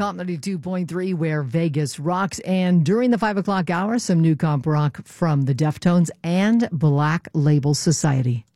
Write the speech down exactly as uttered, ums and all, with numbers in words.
Comp ninety-two point three, where Vegas rocks. And during the five o'clock hour, some new comp rock from the Deftones and Black Label Society.